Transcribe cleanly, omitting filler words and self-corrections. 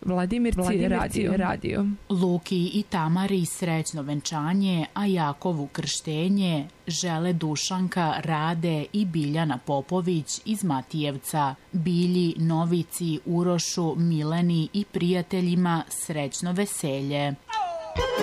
Vladimirci radio. Luki i Tamari srećno venčanje, a Jakovu krštenje žele Dušanka, Rade i Biljana Popović iz Matijevca. Bilji, Novici, Urošu, Mileni i prijateljima srećno veselje.